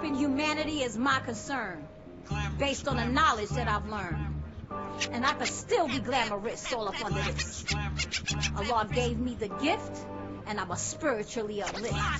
helping humanity is my concern, based on the knowledge that I've learned. And I could still be glamorous all up under this. Allah gave me the gift, and I'm a spiritually uplift.